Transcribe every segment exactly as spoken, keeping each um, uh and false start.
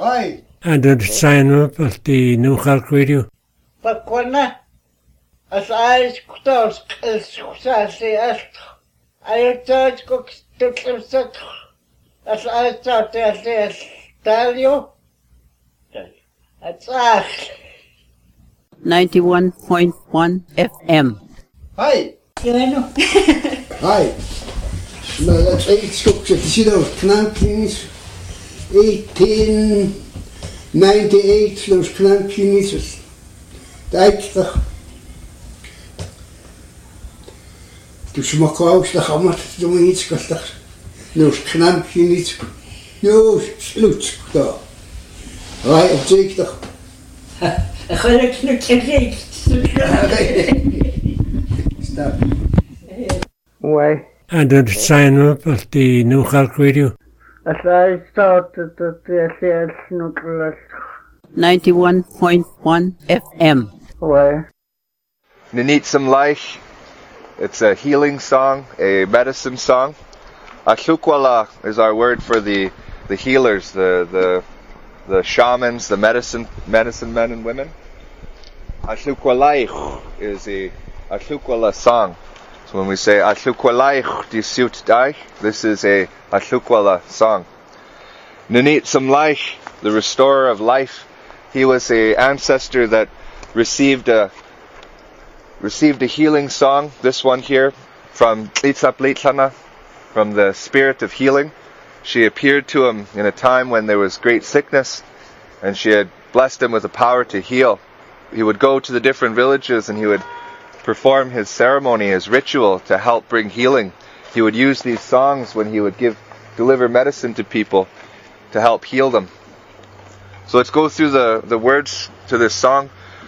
Hi. And the sign up at the New Clark Radio. Pakwana, as I start as Sasi as I start cook to set as I start as tell you. That's us. ninety-one point one F M. Hi. You know. Hi. Well, that's eight scoops at the Sido Knampkins. eighteen ninety-eight, those Knampkins. Dijkstag. Dus maar klaus, dan gaan we doen iets kostig. Those Knampkins. No, sluts. Daar. Right, op zeker. Gelukkig niet gezegd. Stop. Why? And the sign up at the New Clark Radio. As I started at the nuclear. ninety-one point one F M. Why? Nenitsam Laich. It's a healing song, a medicine song. Ashukwala is our word for the, the healers, the, the the shamans, the medicine medicine men and women. Ashukwalaich is a Ashukwala song. So when we say Ashukwalaich disut daich, this is a Ashukwala song. Nenitsam Laich, the restorer of life, he was a ancestor that received a received a healing song, this one here, from Tlitsap Litlana, from the spirit of healing. She appeared to him in a time when there was great sickness, and she had blessed him with the power to heal. He would go to the different villages and he would perform his ceremony, his ritual to help bring healing. He would use these songs when he would give, deliver medicine to people to help heal them. So let's go through the, the words to this song.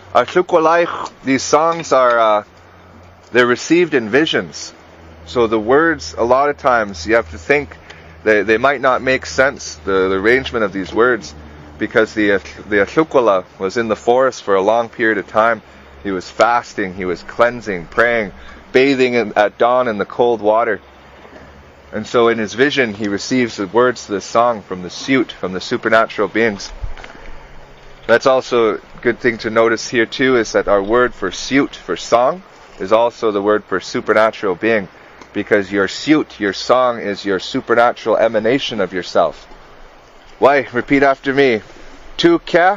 These songs are, uh, they're received in visions. So the words, a lot of times, you have to think, they, they might not make sense, the, the arrangement of these words, because the, the Ashukwala was in the forest for a long period of time. He was fasting, he was cleansing, praying, bathing in, at dawn in the cold water. And so in his vision, he receives the words to the song from the Siut, from the supernatural beings. That's also a good thing to notice here too, is that our word for Siut, for song, is also the word for supernatural being, because your Siut, your song, is your supernatural emanation of yourself. Why? Repeat after me. Tu ka,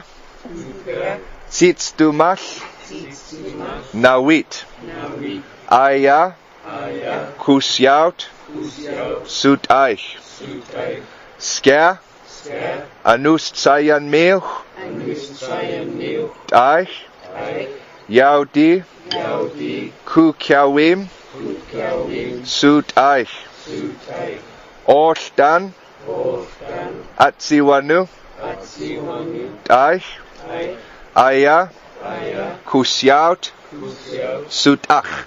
tzitz dumach, nawit, aya, kusyaut, sut aich, ska, anus tsayan mil, aich, yaudi, ku kyawim, sut aich, ordan, atsiwanu, aich, aya, kusyaut, sutach,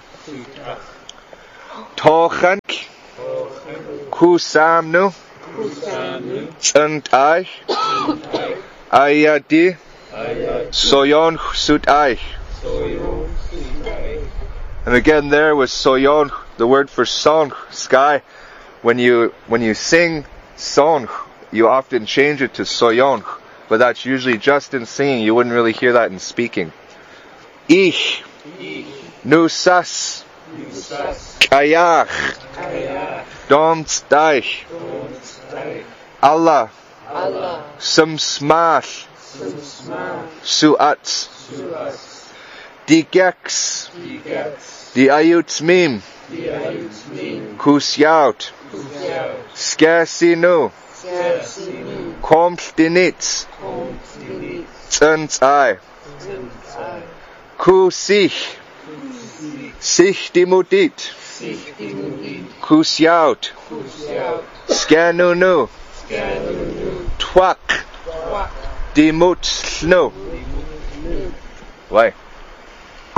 tochank, kusamnu, tsantai, ayadi, soyon sutai. And again, there was soyon, the word for song, sky. When you when you sing song, you often change it to soyon, but that's usually just in singing. You wouldn't really hear that in speaking. Ich, nusas, kayach, domstaich, Allah, sumsmash, suats, digex, diayutsmim, kusyaut, skersinu, komstinitz, tsantsai, kusich, sich dimudit, kusyaut, skanunu, twak, dimut snu. Why?